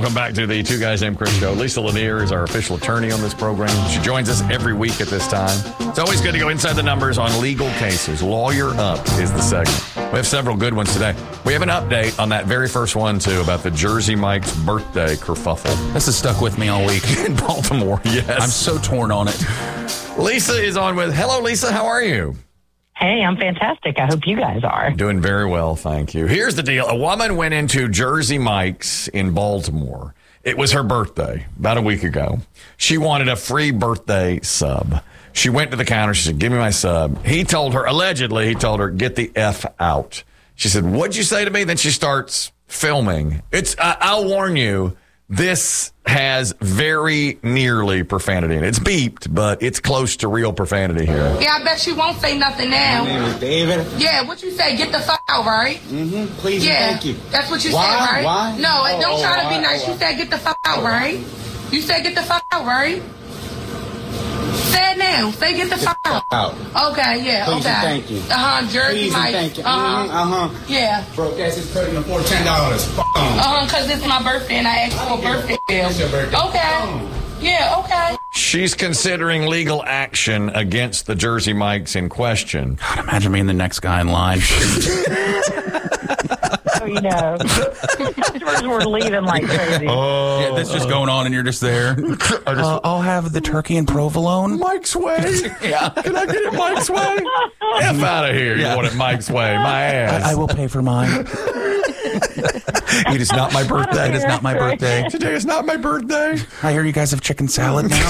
Welcome back to the Two Guys Named Chris Show. Lisa Lanier is our official attorney on this program. She joins us every week at this time. It's always good to go inside the numbers on legal cases. Lawyer Up is the segment. We have several good ones today. We have an update on that very first one, too, about the Jersey Mike's birthday kerfuffle. This has stuck with me all week. In Baltimore, yes. I'm so torn on it. Lisa is on with, hello, Lisa, how are you? Hey, I'm fantastic. I hope you guys are. Doing very well, thank you. Here's the deal. A woman went into Jersey Mike's in Baltimore. It was her birthday about a week ago. She wanted a free birthday sub. She went to the counter. She said, give me my sub. He told her, allegedly, get the F out. She said, what'd you say to me? Then she starts filming. I'll warn you, this has very nearly profanity in it. It's beeped, but it's close to real profanity here. Yeah, I bet you won't say nothing now. My name is David. Yeah, what you say? Get the fuck out, right? Mm-hmm. Please yeah, and thank you. That's what you Why? said, right? Why? No, don't try to be nice. You said get the fuck out, right? You said get the fuck out, right? Say it now. Say get the fuck out. Okay, yeah, Please okay. and thank you. Jersey Please Mike. and thank you. Yeah. Broke ass is cutting them for $10. Because it's my birthday and I asked for a birthday bill. It's your birthday. Okay. Yeah, okay. She's considering legal action against the Jersey Mikes in question. God, imagine being the next guy in line. Customers were leaving like crazy. Yeah, that's just going on and you're just there. I'll have the turkey and provolone. Mike's way. Yeah. Can I get it Mike's way? F out of here. Yeah. You want it Mike's way. My ass. I will pay for mine. It is not my birthday. It is not my birthday. Today is not my birthday. I hear you guys have chicken salad now.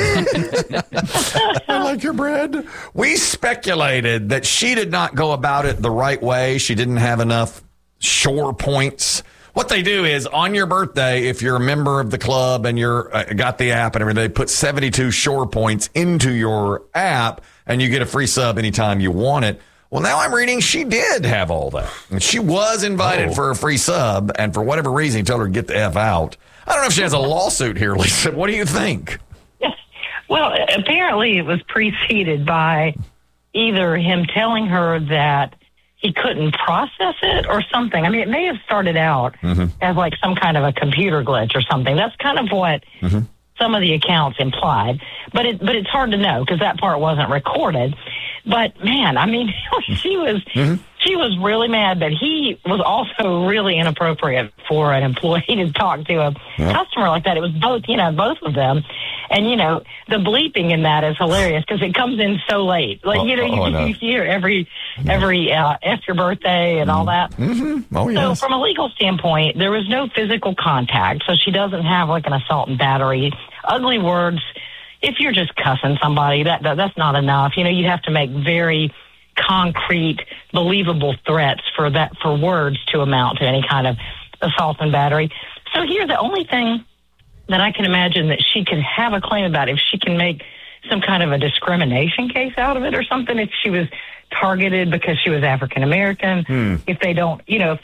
I like your bread. We speculated that she did not go about it the right way. She didn't have enough shore points. What they do is on your birthday, if you're a member of the club and you're got the app and everything, they put 72 shore points into your app and you get a free sub anytime you want it. Well, now I'm reading she did have all that. And she was invited for a free sub, and for whatever reason, he told her to get the F out. I don't know if she has a lawsuit here, Lisa. What do you think? Well, apparently it was preceded by either him telling her that he couldn't process it or something. I mean, it may have started out as like some kind of a computer glitch or something. That's kind of what some of the accounts implied. But it's hard to know because that part wasn't recorded. But man, I mean, she was really mad, but he was also really inappropriate for an employee to talk to a customer like that. It was both of them. And, the bleeping in that is hilarious because it comes in so late. Like, you hear every after your birthday and all that. Mm-hmm. Oh, yes. So from a legal standpoint, there was no physical contact. So she doesn't have like an assault and battery. Ugly words. If you're just cussing somebody, that's not enough. You have to make very concrete, believable threats for words to amount to any kind of assault and battery. So here, the only thing that I can imagine that she could have a claim about, if she can make some kind of a discrimination case out of it or something, if she was targeted because she was African American, if they don't,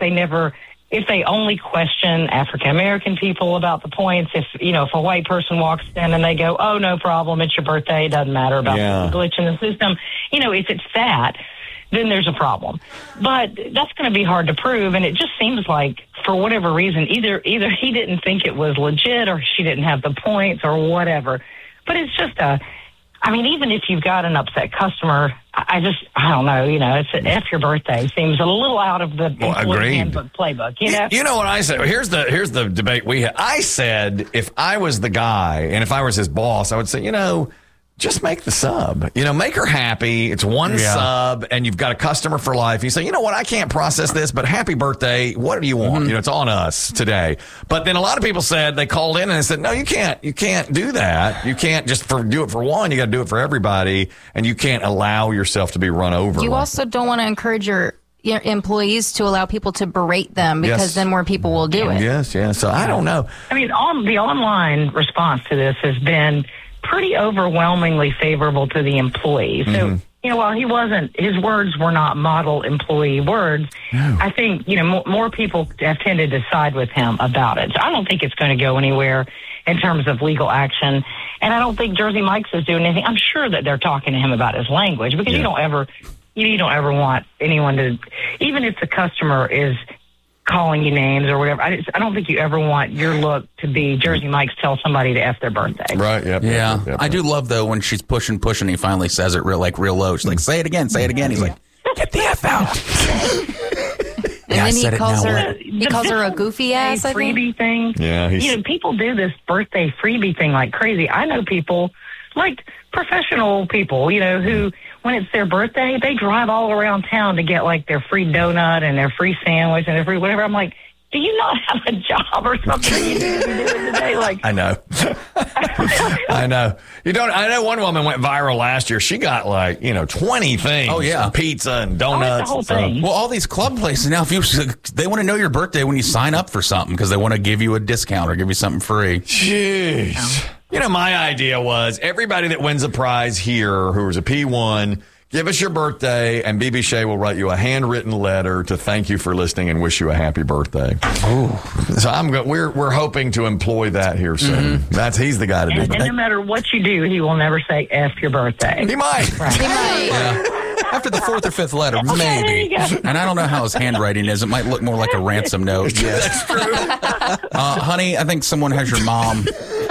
if they only question African American people about the points, if a white person walks in and they go, oh, no problem, it's your birthday, it doesn't matter about the glitch in the system, if it's that, then there's a problem. But that's going to be hard to prove, and it just seems like, for whatever reason, either he didn't think it was legit or she didn't have the points or whatever. But it's just even if you've got an upset customer, I don't know, it's F your birthday seems a little out of the employee handbook playbook, You know what I said? Here's the debate we had. I said if I was the guy and if I was his boss, I would say, just make the sub. Make her happy. It's one sub, and you've got a customer for life. You say, you know what, I can't process this, but happy birthday. What do you want? It's on us today. But then a lot of people said, they called in and they said, no, you can't do that. You can't just do it for one. You got to do it for everybody, and you can't allow yourself to be run over. You also don't want to encourage your employees to allow people to berate them because then more people will do it. Yes. So I don't know. I mean, the online response to this has been pretty overwhelmingly favorable to the employee. So, while his words were not model employee words, I think, more people have tended to side with him about it. So I don't think it's going to go anywhere in terms of legal action. And I don't think Jersey Mike's is doing anything. I'm sure that they're talking to him about his language because you don't ever want anyone to, even if the customer is calling you names or whatever. I don't think you ever want your look to be Jersey Mike's tell somebody to F their birthday. Right, yep. I do love, though, when she's pushing, he finally says it real low. She's like, say it again. He's like, get the F out. And then he calls her a goofy ass, I think. Freebie thing. Yeah, people do this birthday freebie thing like crazy. I know people, like professional people, who, when it's their birthday, they drive all around town to get like their free donut and their free sandwich and their free whatever. I'm like, do you not have a job or something you need to be doing today? Like, I know. I know. I know one woman went viral last year. She got 20 things. Oh, yeah. Pizza and donuts. The whole thing. Well, all these club places now, they want to know your birthday when you sign up for something because they want to give you a discount or give you something free. Jeez. My idea was everybody that wins a prize here who is a P1, give us your birthday, and BB Shea will write you a handwritten letter to thank you for listening and wish you a happy birthday. So we're hoping to employ that here soon. He's the guy to do that. And no matter what you do, he will never say F your birthday. He might. Right. He might. Yeah. After the 4th or 5th letter, maybe. And I don't know how his handwriting is. It might look more like a ransom note. That's true. Honey, I think someone has your mom.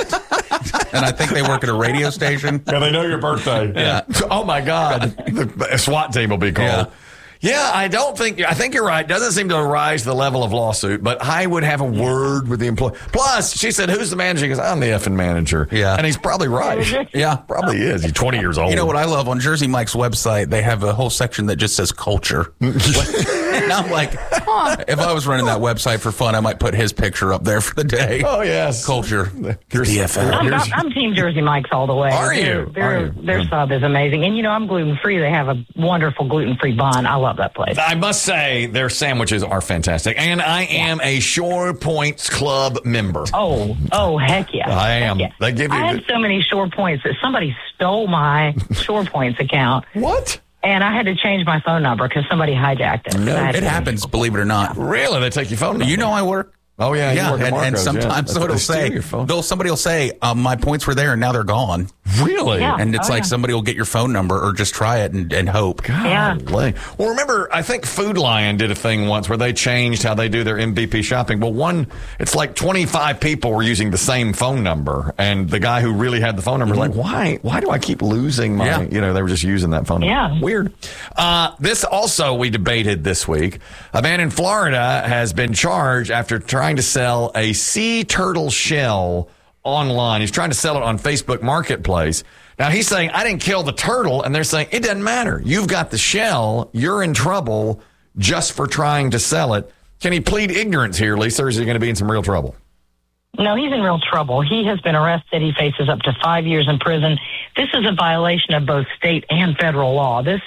And I think they work at a radio station. Yeah, they know your birthday. Yeah. Oh, my God. The SWAT team will be called. Yeah, I think you're right. Doesn't seem to rise to the level of lawsuit, but I would have a word with the employee. Plus, she said, who's the manager? He goes, I'm the effing manager. Yeah. And he's probably right. Yeah. Probably is. He's 20 years old. You know what I love? On Jersey Mike's website, they have a whole section that just says culture. And I'm like, if I was running that website for fun, I might put his picture up there for the day. Oh, yes. Culture. Here's the NFL. I'm Team Jersey Mike's all the way. Are you? Their sub is amazing. And, I'm gluten-free. They have a wonderful gluten-free bun. I love that place. I must say, their sandwiches are fantastic. And I am a Shore Points Club member. Oh, heck yeah. I am. Yeah. They give you. I had so many Shore Points that somebody stole my Shore Points account. What? And I had to change my phone number because somebody hijacked it. No, it happens, believe it or not. Really? They take your phone number? I work. Oh, yeah. Yeah, you work at Marco's, and sometimes yeah. it'll say, somebody will say, my points were there and now they're gone. Really? Yeah. And it's somebody will get your phone number or just try it and hope. Yeah. Well, remember, I think Food Lion did a thing once where they changed how they do their MVP shopping. Well, it's like 25 people were using the same phone number. And the guy who really had the phone number was like, why do I keep losing my, they were just using that phone number. Yeah. Weird. This also we debated this week. A man in Florida has been charged after trying to sell a sea turtle shell online. He's trying to sell it on Facebook Marketplace. Now, he's saying, I didn't kill the turtle. And they're saying, it doesn't matter. You've got the shell. You're in trouble just for trying to sell it. Can he plead ignorance here, Lisa, or is he going to be in some real trouble? No, he's in real trouble. He has been arrested. He faces up to 5 years in prison. This is a violation of both state and federal law. This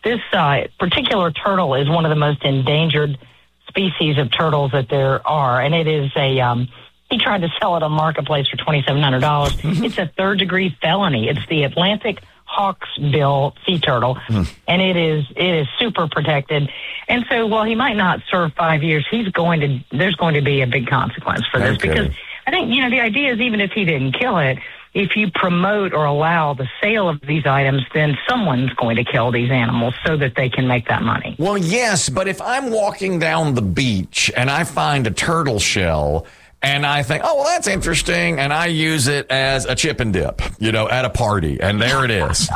particular turtle is one of the most endangered species of turtles that there are, and it is he tried to sell it on Marketplace for $2,700. It's a third-degree felony. It's the Atlantic hawksbill sea turtle, and it is super protected. And so while he might not serve 5 years, there's going to be a big consequence for this, because I think, the idea is even if he didn't kill it, if you promote or allow the sale of these items, then someone's going to kill these animals so that they can make that money. Well, yes, but if I'm walking down the beach and I find a turtle shell and I think, oh, well, that's interesting, and I use it as a chip and dip, at a party, and there it is.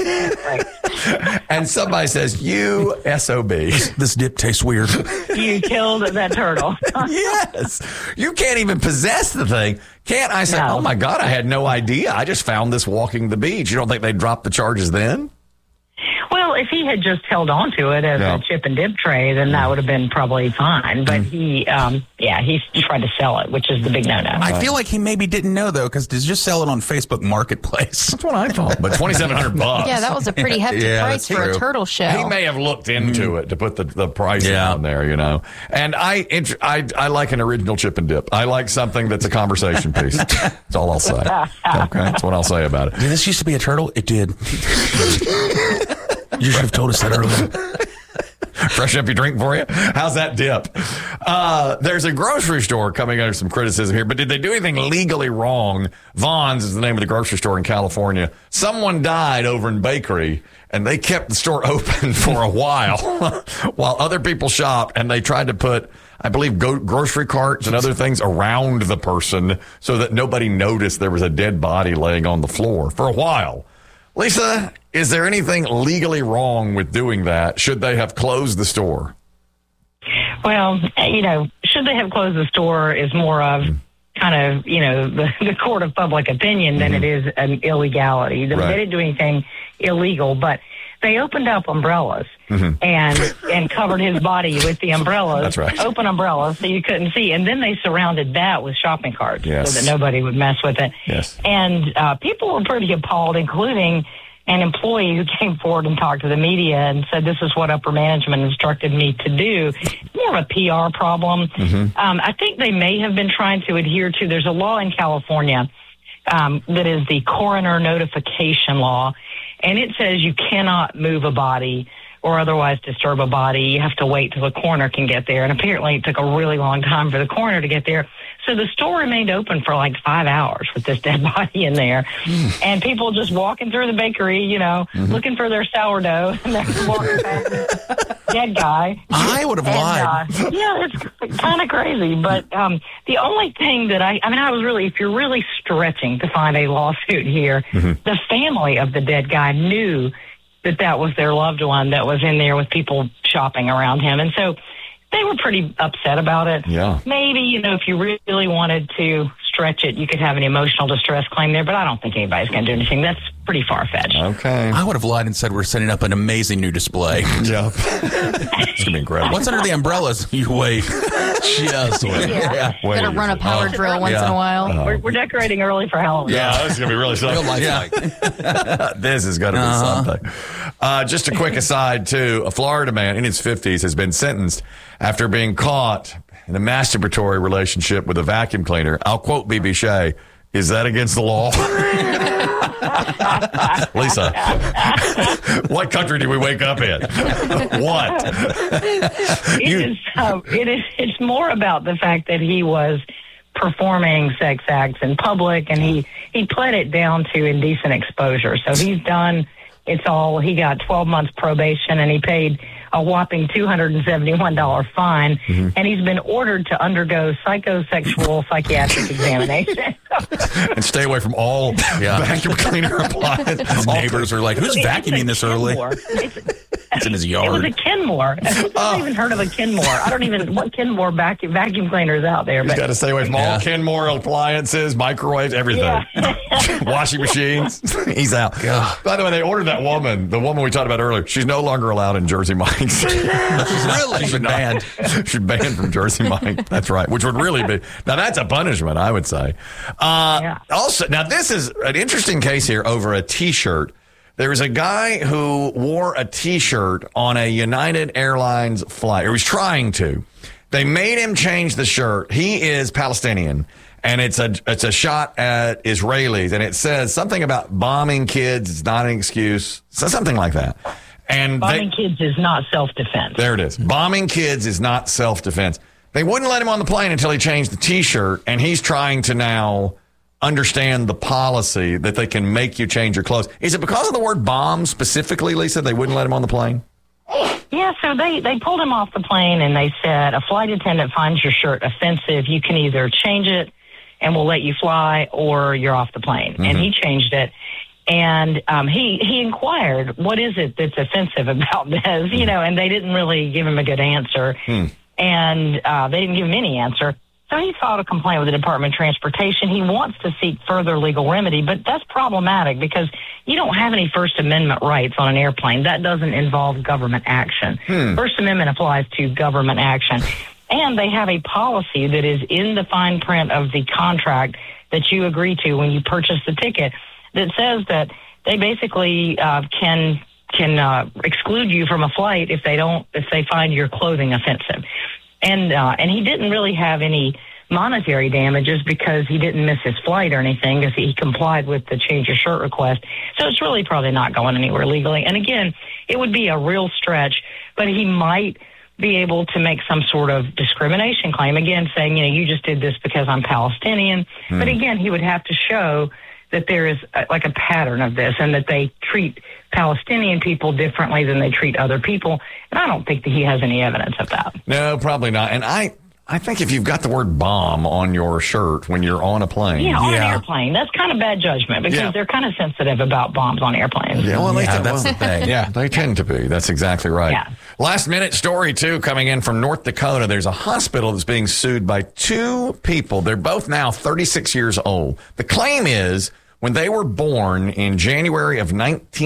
And somebody says, you SOB. This dip tastes weird. You killed that turtle. Yes. You can't even possess the thing. Can't I say, oh, my God, I had no idea. I just found this walking the beach. You don't think they'd drop the charges then? Well, if he had just held on to it as a chip and dip tray, then that would have been probably fine. But he tried to sell it, which is the big no-no. I feel like he maybe didn't know, though, because to just sell it on Facebook Marketplace. That's what I thought. But $2,700. Yeah, that was a pretty hefty price for a turtle shell. He may have looked into it to put the price on there, And I like an original chip and dip. I like something that's a conversation piece. That's all I'll say. Okay, that's what I'll say about it. Did this used to be a turtle? It did. You should have told us that earlier. Fresh up your drink for you? How's that dip? There's a grocery store coming under some criticism here, but did they do anything legally wrong? Vaughn's is the name of the grocery store in California. Someone died over in bakery, and they kept the store open for a while other people shopped, and they tried to put I believe, grocery carts and other things around the person so that nobody noticed there was a dead body laying on the floor for a while. Lisa, is there anything legally wrong with doing that? Should they have closed the store? Well, should they have closed the store is more of kind of, the court of public opinion than it is an illegality. They didn't do anything illegal, but they opened up umbrellas and covered his body with the umbrellas. That's right. Open umbrellas so you couldn't see. And then they surrounded that with shopping carts so that nobody would mess with it. Yes. And people were pretty appalled, including an employee who came forward and talked to the media and said, this is what upper management instructed me to do. It's more of a PR problem. I think they may have been trying to adhere to, there's a law in California that is the coroner notification law, and it says you cannot move a body or otherwise disturb a body. You have to wait till the coroner can get there. And apparently it took a really long time for the coroner to get there. So the store remained open for like 5 hours with this dead body in there. And people just walking through the bakery, looking for their sourdough. And they're walking past this dead guy. I would have lied. It's kind of crazy. But the only thing that I was really, if you're really stretching to find a lawsuit here, the family of the dead guy knew that was their loved one that was in there with people shopping around him. And so they were pretty upset about it. Yeah. Maybe, if you really wanted to stretch it, you could have an emotional distress claim there, but I don't think anybody's going to do anything. That's pretty far-fetched. Okay. I would have lied and said we're setting up an amazing new display. Yeah. It's going to be incredible. What's under the umbrellas? You wait. Just wait. Yeah. Gotta run a power drill once in a while. We're decorating early for Halloween. Yeah, this is going to be really something. This is going to be something. Just a quick aside, too. A Florida man in his 50s has been sentenced after being caught in a masturbatory relationship with a vacuum cleaner. I'll quote B.B. Shea. Is that against the law? Lisa, what country do we wake up in? What? It's more about the fact that he was performing sex acts in public, and he pled it down to indecent exposure. So he's done. He got 12 months probation, and he paid a whopping $271 fine, and he's been ordered to undergo psychosexual psychiatric examination. And stay away from all vacuum cleaner appliances. Neighbors are like, who's vacuuming this early? It's in his yard. It was a Kenmore. I've even heard of a Kenmore. I don't even what Kenmore vacuum cleaner is out there. But got to stay away from all Kenmore appliances, microwaves, everything. Yeah. Washing machines. He's out. By the way, they ordered that woman, the woman we talked about earlier. She's no longer allowed in Jersey Mike's. She's been banned. She's banned from Jersey Mike. That's right. Which would really be, now that's a punishment, I would say. Also, now this is an interesting case here over a T-shirt. There was a guy who wore a T-shirt on a United Airlines flight, or was trying to. They made him change the shirt. He is Palestinian, and it's a shot at Israelis, and it says something about bombing kids. It's not an excuse. So something like that. And bombing kids is not self-defense. There it is. Bombing kids is not self-defense. They wouldn't let him on the plane until he changed the T-shirt, and he's trying to now understand the policy that they can make you change your clothes. Is it because of the word bomb specifically, Lisa, they wouldn't let him on the plane? Yeah, so they pulled him off the plane, and they said, a flight attendant finds your shirt offensive. You can either change it, and we'll let you fly, or you're off the plane. And he changed it. And he inquired, what is it that's offensive about this? And they didn't really give him a good answer. And they didn't give him any answer. So he filed a complaint with the Department of Transportation. He wants to seek further legal remedy, but that's problematic because you don't have any First Amendment rights on an airplane. That doesn't involve government action. First Amendment applies to government action. And they have a policy that is in the fine print of the contract that you agree to when you purchase the ticket that says that they basically can exclude you from a flight if they find your clothing offensive. And he didn't really have any monetary damages because he didn't miss his flight or anything because he complied with the change of shirt request. So it's really probably not going anywhere legally. And again, it would be a real stretch, but he might be able to make some sort of discrimination claim, again, saying, you just did this because I'm Palestinian. But again, he would have to show that there is like a pattern of this and that they treat Palestinian people differently than they treat other people. And I don't think that he has any evidence of that. No, probably not. And I think if you've got the word bomb on your shirt when you're on a plane. Yeah, on an airplane. That's kind of bad judgment because they're kind of sensitive about bombs on airplanes. Yeah, well, that's the thing. Yeah, they tend to be. That's exactly right. Yeah. Last minute story, too, coming in from North Dakota. There's a hospital that's being sued by two people. They're both now 36 years old. The claim is when they were born in January of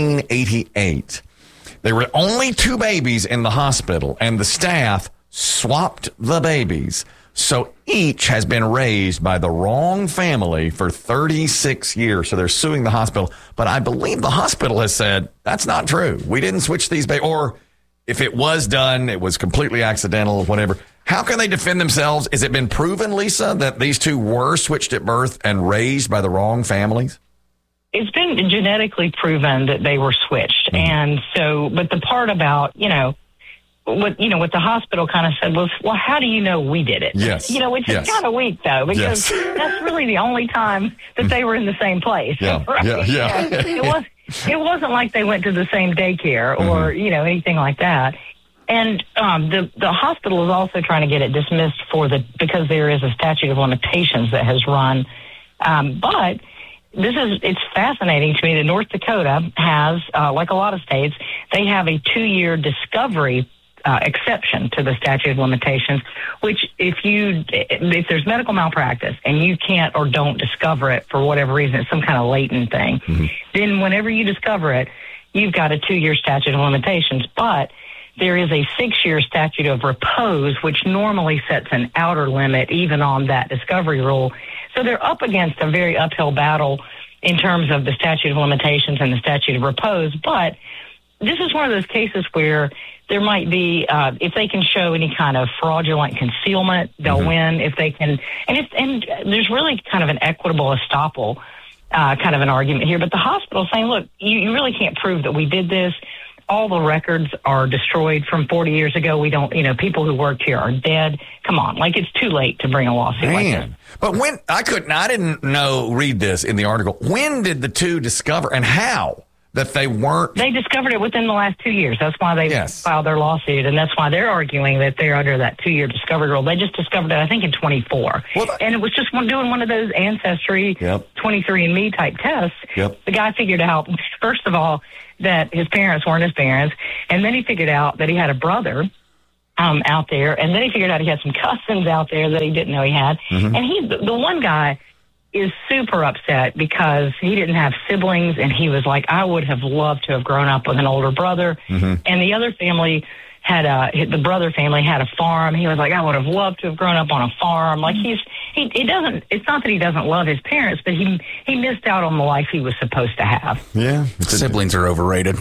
1988, there were only two babies in the hospital, and the staff swapped the babies. So each has been raised by the wrong family for 36 years. So they're suing the hospital. But I believe the hospital has said, that's not true. We didn't switch these babies. Or if it was done, it was completely accidental or whatever. How can they defend themselves? Has it been proven, Lisa, that these two were switched at birth and raised by the wrong families? It's been genetically proven that they were switched. And so, but the part about, what the hospital kind of said was, well, how do you know we did it? Yes. Which is kind of weak, though, because that's really the only time that they were in the same place. Yeah. Right? Yeah. It wasn't like they went to the same daycare or, anything like that. And the hospital is also trying to get it dismissed because there is a statute of limitations that has run. But it's fascinating to me that North Dakota has, like a lot of states, they have a 2-year discovery exception to the statute of limitations, which if there's medical malpractice and you can't or don't discover it for whatever reason, it's some kind of latent thing, then whenever you discover it, you've got a 2-year statute of limitations. But there is a 6-year statute of repose, which normally sets an outer limit even on that discovery rule. So they're up against a very uphill battle in terms of the statute of limitations and the statute of repose. But this is one of those cases where there might be, if they can show any kind of fraudulent concealment, they'll win. If they can, and there's really kind of an equitable estoppel kind of an argument here. But the hospital saying, look, you really can't prove that we did this. All the records are destroyed from 40 years ago. We don't, people who worked here are dead. Come on, it's too late to bring a lawsuit like this. But when I didn't read this in the article. When did the two discover and how that they weren't? They discovered it within the last 2 years. That's why they filed their lawsuit, and that's why they're arguing that they're under that 2-year discovery rule. They just discovered it, I think, in 24. And it was just doing one of those Ancestry 23andMe type tests. The guy figured out, first of all, that his parents weren't his parents, and then he figured out that he had a brother out there, and then he figured out he had some cousins out there that he didn't know he had. And the one guy is super upset because he didn't have siblings, and he was like, I would have loved to have grown up with an older brother. And the other family the brother family had a farm. He was like, I would have loved to have grown up on a farm. Like it's not that he doesn't love his parents, but he missed out on the life he was supposed to have. Yeah. Siblings are overrated.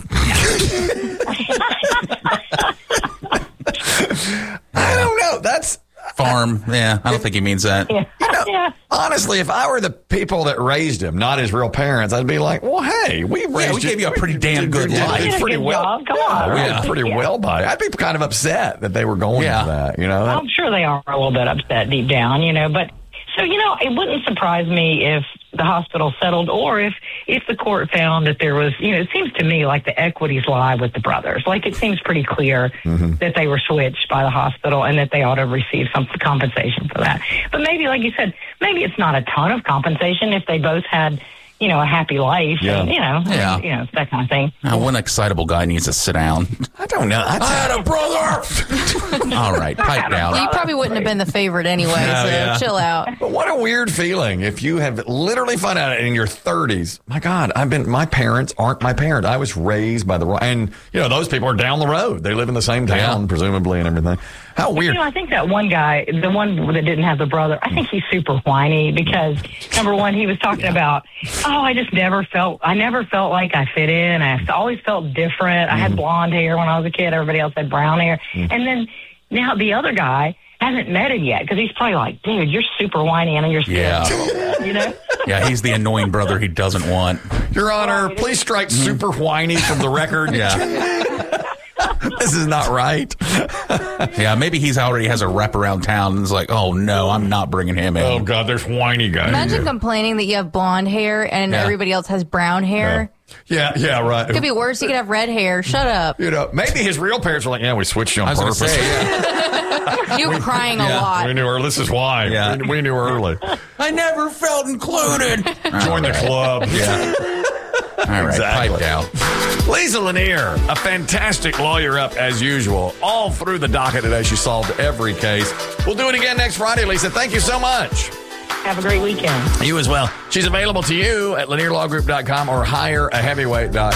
I don't know. That's farm. Yeah, I don't think he means that. Honestly, if I were the people that raised him, not his real parents, I'd be like, well, hey, we gave you a pretty damn good life. Pretty well. Come on. Pretty well by it. I'd be kind of upset that they were going to that, I'm sure they are a little bit upset deep down, but so, it wouldn't surprise me if the hospital settled or if the court found that there was, it seems to me like the equities lie with the brothers. Like it seems pretty clear that they were switched by the hospital and that they ought to receive some compensation for that. But maybe, like you said, maybe it's not a ton of compensation if they both had, a happy life, and, that kind of thing. One excitable guy needs to sit down. I don't know. I had a brother. All right, pipe down. You probably wouldn't have been the favorite anyway, chill out. But what a weird feeling if you have literally found out in your 30s. My God, my parents aren't my parents. I was raised by the wrong, and those people are down the road. They live in the same town, presumably, and everything. How weird. I think that one guy, the one that didn't have the brother, I think he's super whiny because, number one, he was talking about, I never felt like I fit in. I always felt different. I had blonde hair when I was a kid. Everybody else had brown hair. And then now the other guy hasn't met him yet because he's probably like, dude, you're super whiny and you're scared. Yeah, he's the annoying brother he doesn't want. Your Honor, please strike super whiny from the record. This is not right. Maybe he's already has a rep around town and is like, oh, no, I'm not bringing him in. Oh, God, there's whiny guys. Imagine complaining that you have blonde hair and everybody else has brown hair. Yeah, right. It could be worse. He could have red hair. Shut up. You know, maybe his real parents were like, "Yeah, we switched you on purpose." You were crying a lot. We knew early. This is why. Yeah. We knew early. I never felt included. Join the club. Yeah. All right, Exactly. pipe down. Lisa Lanier, a fantastic lawyer up as usual. All through the docket today, she solved every case. We'll do it again next Friday, Lisa. Thank you so much. Have a great weekend. You as well. She's available to you at lanierlawgroup.com or hireaheavyweight.com.